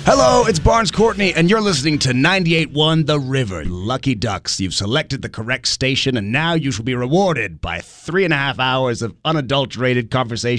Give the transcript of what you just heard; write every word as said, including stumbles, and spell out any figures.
Hello, it's Barnes Courtney, and you're listening to ninety-eight point one The River. Lucky Ducks, you've selected the correct station, and now you shall be rewarded by three and a half hours of unadulterated conversation